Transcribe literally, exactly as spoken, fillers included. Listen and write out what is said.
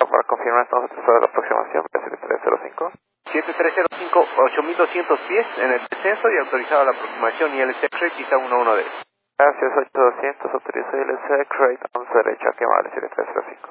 Para confirmar estamos de la aproximación, siete tres cero cinco. siete tres cero cinco, ocho mil doscientos pies en el descenso y autorizado la aproximación y el S X-Ray quizá uno uno D. Gracias, ocho doscientos, autorizo el S X-Ray, once derecha, que vale siete tres cero cinco.